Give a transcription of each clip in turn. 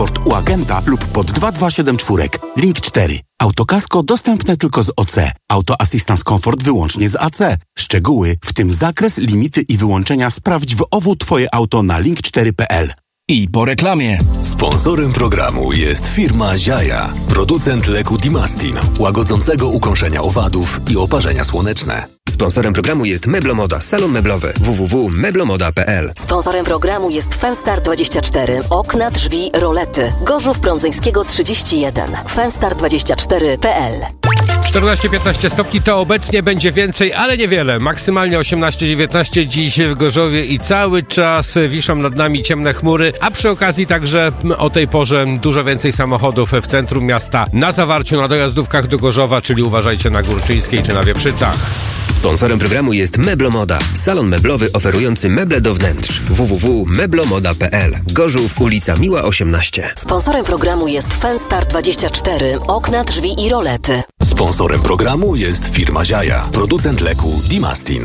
u agenta lub pod 2274. Link 4. Autokasko dostępne tylko z OC. Auto Assistance Comfort wyłącznie z AC. Szczegóły, w tym zakres, limity i wyłączenia sprawdź w OWU Twoje auto na link4.pl. I po reklamie. Sponsorem programu jest firma Ziaja, producent leku Dimastin, łagodzącego ukąszenia owadów i oparzenia słoneczne. Sponsorem programu jest Meblomoda, salon meblowy www.meblomoda.pl. Sponsorem programu jest Fenstar24, okna, drzwi, rolety. Gorzów-Prądzyńskiego 31, fenstar24.pl. 14-15 stopni to obecnie będzie więcej, ale niewiele. Maksymalnie 18-19 dziś w Gorzowie i cały czas wiszą nad nami ciemne chmury, a przy okazji także o tej porze dużo więcej samochodów w centrum miasta na zawarciu, na dojazdówkach do Gorzowa, czyli uważajcie na Górczyńskiej czy na Wieprzycach. Sponsorem programu jest Meblomoda, salon meblowy oferujący meble do wnętrz www.meblomoda.pl. Gorzów, ulica Miła 18. Sponsorem programu jest Fenstar24, okna, drzwi i rolety. Sponsorem programu jest firma Ziaja, producent leku Dimastin.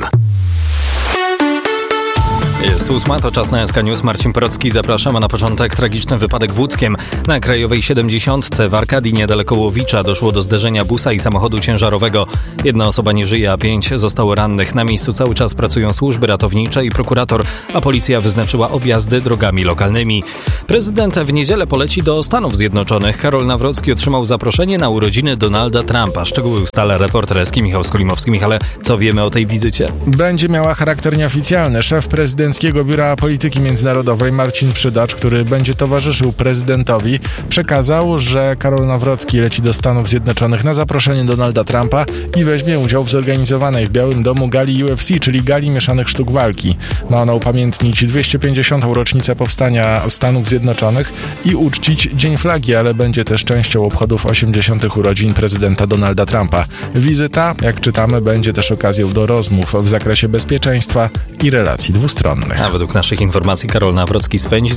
Jest 8, to czas na SK News. Marcin Porocki, zapraszamy na początek. Tragiczny wypadek w Łódzkiem. Na Krajowej 70 w Arkadii niedaleko Łowicza doszło do zderzenia busa i samochodu ciężarowego. Jedna osoba nie żyje, a 5 zostało rannych. Na miejscu cały czas pracują służby ratownicze i prokurator, a policja wyznaczyła objazdy drogami lokalnymi. Prezydent w niedzielę poleci do Stanów Zjednoczonych. Karol Nawrocki otrzymał zaproszenie na urodziny Donalda Trumpa. Szczegóły ustala reporter SK Michał Skolimowski. Ale co wiemy o tej wizycie? Będzie miała charakter nieoficjalny. Szef prezydenckiego Biura Polityki Międzynarodowej Marcin Przydacz, który będzie towarzyszył prezydentowi, przekazał, że Karol Nawrocki leci do Stanów Zjednoczonych na zaproszenie Donalda Trumpa i weźmie udział w zorganizowanej w Białym Domu gali UFC, czyli gali mieszanych sztuk walki. Ma ona upamiętnić 250. rocznicę powstania Stanów Zjednoczonych i uczcić Dzień Flagi, ale będzie też częścią obchodów 80. urodzin prezydenta Donalda Trumpa. Wizyta, jak czytamy, będzie też okazją do rozmów w zakresie bezpieczeństwa i relacji dwustronnych. A według naszych informacji Karol Nawrocki spędzi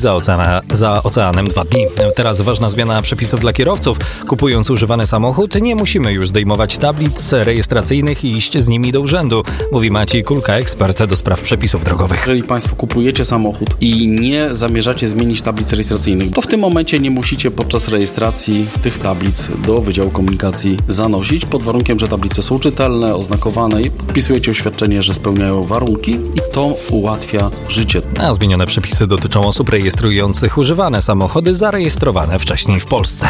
za oceanem 2 dni. Teraz ważna zmiana przepisów dla kierowców. Kupując używany samochód, nie musimy już zdejmować tablic rejestracyjnych i iść z nimi do urzędu, mówi Maciej Kulka, ekspert do spraw przepisów drogowych. Jeżeli Państwo kupujecie samochód i nie zamierzacie zmienić tablic rejestracyjnych, to w tym momencie nie musicie podczas rejestracji tych tablic do Wydziału Komunikacji zanosić, pod warunkiem, że tablice są czytelne, oznakowane i podpisujecie oświadczenie, że spełniają warunki i to ułatwia życie. A zmienione przepisy dotyczą osób rejestrujących używane samochody zarejestrowane wcześniej w Polsce.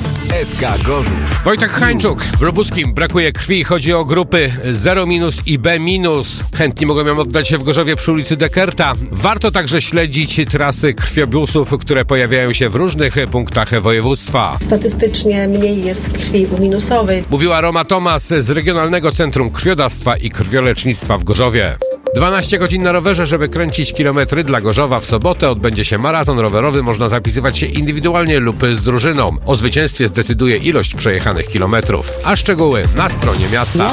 SK Gorzów. Wojtek Hańczuk. W Lubuskim brakuje krwi. Chodzi o grupy 0- i B-. Chętni mogą ją oddać się w Gorzowie przy ulicy Dekerta. Warto także śledzić trasy krwiobusów, które pojawiają się w różnych punktach województwa. Statystycznie mniej jest krwi u minusowej. Mówiła Roma Tomas z Regionalnego Centrum Krwiodawstwa i Krwiolecznictwa w Gorzowie. 12 godzin na rowerze, żeby kręcić kilometry. Dla Gorzowa w sobotę odbędzie się maraton rowerowy. Można zapisywać się indywidualnie lub z drużyną. O zwycięstwie zdecyduje ilość przejechanych kilometrów. A szczegóły na stronie miasta.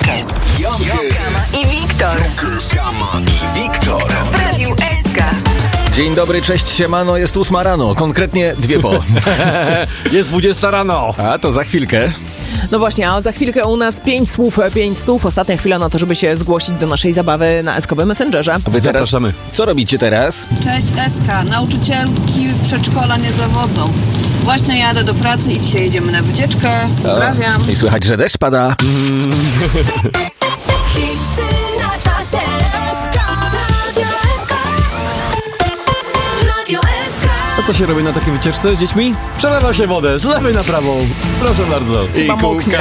I Wiktor. W Radiu SK. Dzień dobry, cześć, siemano, jest 8 rano, konkretnie 2 po. Jest 20 rano. A to za chwilkę. No właśnie, a za chwilkę u nas 5 słów, 5 stów. Ostatnia chwila na to, żeby się zgłosić do naszej zabawy na SK-owym Messengerze. Zapraszamy. Co robicie teraz? Cześć SK, nauczycielki przedszkola nie zawodzą. Właśnie jadę do pracy i dzisiaj jedziemy na wycieczkę. Pozdrawiam. I słychać, że deszcz pada. A co się robi na takiej wycieczce z dziećmi? Przelewa się wodę z lewej na prawą. Proszę bardzo. I kółka.